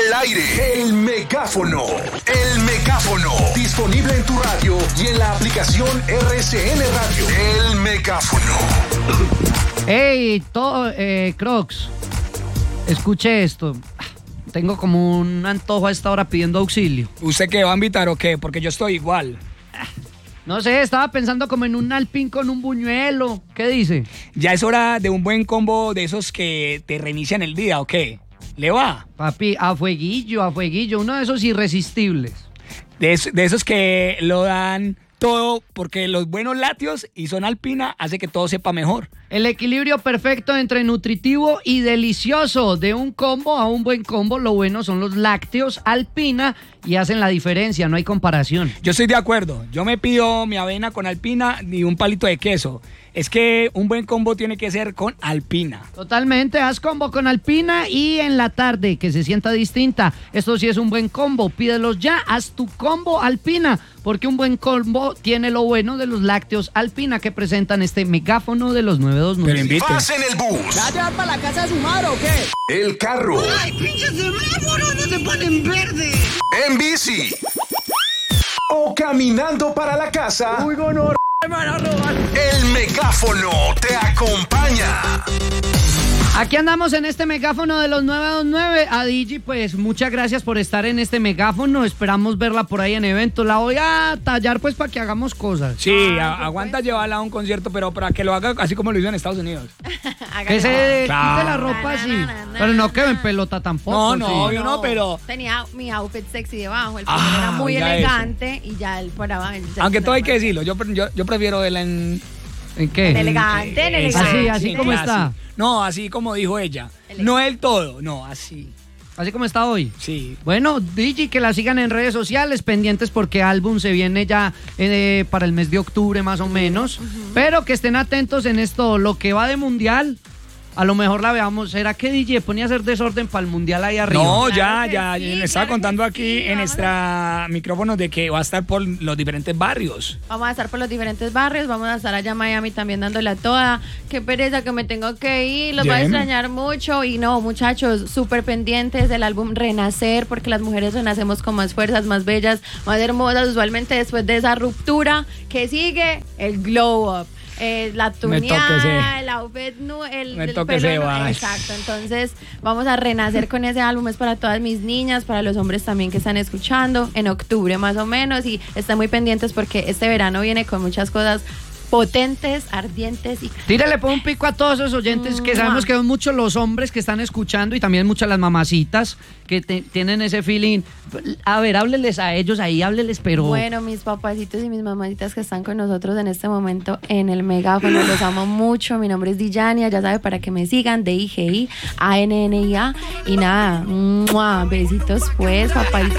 Al aire, el megáfono. El megáfono. Disponible en tu radio y en la aplicación RCN Radio. El megáfono. Hey, Crocs, escuche esto. Tengo como un antojo a esta hora pidiendo auxilio. ¿Usted qué va a invitar o qué? Porque yo estoy igual. No sé, estaba pensando como en un alpín con un buñuelo. ¿Qué dice? Ya es hora de un buen combo de esos que te reinician el día, ¿o qué? ¿Le va? Papi, a fueguillo, uno de esos irresistibles. De esos que lo dan todo porque los buenos lácteos y son Alpina hace que todo sepa mejor. El equilibrio perfecto entre nutritivo y delicioso. De un combo a un buen combo, lo bueno son los lácteos Alpina y hacen la diferencia, no hay comparación. Yo estoy de acuerdo. Yo me pido mi avena con Alpina y un palito de queso. Es que un buen combo tiene que ser con Alpina. Totalmente, haz combo con Alpina y en la tarde, que se sienta distinta. Esto sí es un buen combo, pídelos ya, haz tu combo Alpina, porque un buen combo tiene lo bueno de los lácteos Alpina que presentan este megáfono de los 929. Vas en el bus. ¿Va a llevar para la casa de su madre o qué? El carro. ¡Ay, pinche semáforo! ¡No se ponen verde! En bici. O caminando para la casa. ¡Uy, gonorrea! ¡Me van a robar! El megáfono te acompaña. Aquí andamos en este megáfono de los 929. A Digi, pues muchas gracias por estar en este megáfono. Esperamos verla por ahí en eventos. La voy a tallar pues para que hagamos cosas. Sí, aguanta llevarla a un concierto, pero para que lo haga así como lo hizo en Estados Unidos. Que se quite Claro. la ropa así. Pero no quede en pelota tampoco. No, sí. yo no, pero... Tenía mi outfit sexy debajo. El primero era muy ya elegante y ya el por abajo. Aunque todo hay que decirlo, yo prefiero verla en ¿En qué? Elegante. Así como está. No, así como dijo ella. No el todo, no, así. Así como está hoy. Sí. Bueno, Digi, que la sigan en redes sociales, pendientes porque álbum se viene ya para el mes de octubre más o menos. Pero que estén atentos en esto, lo que va de mundial. A lo mejor la veamos. ¿Será que DJ ponía a hacer desorden para el mundial ahí arriba? No, Claro ya, que sí, me estaba claro contando que aquí sí, en vamos nuestra micrófono de que va a estar por los diferentes barrios. Vamos a estar por los diferentes barrios, vamos a estar allá en Miami también dándole a toda. Qué pereza que me tengo que ir, los voy a extrañar mucho. Y no, muchachos, súper pendientes del álbum Renacer, porque las mujeres renacemos con más fuerzas, más bellas, más hermosas, usualmente después de esa ruptura que sigue el glow up. La tuneada, el outfit, el pelo, exacto. Entonces vamos a renacer con ese álbum. Es para todas mis niñas, para los hombres también que están escuchando, en octubre más o menos, y están muy pendientes porque este verano viene con muchas cosas potentes, ardientes y... Tírale por un pico a todos esos oyentes que sabemos que son muchos los hombres que están escuchando y también muchas las mamacitas que tienen ese feeling. A ver, hábleles a ellos ahí, hábleles, pero... Bueno, mis papacitos y mis mamacitas que están con nosotros en este momento en el megáfono, los amo mucho. Mi nombre es Dijania, ya sabe, para que me sigan, DIGI, ANNIA. Y nada, besitos pues, papacitos.